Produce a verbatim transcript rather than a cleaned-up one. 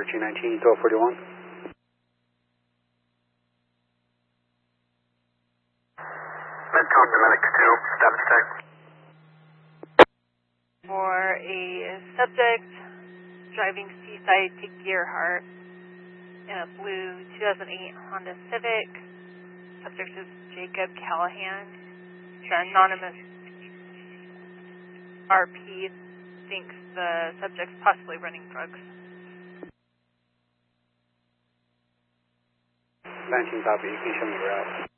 G nineteen, twelve forty-one. Medcom to Medic two, status check. For a subject driving Seaside to Gearhart in a blue two thousand eight Honda Civic. Subject is Jacob Callahan. The anonymous R P thinks the subject's possibly running drugs. nineteen copy, you can show me the route.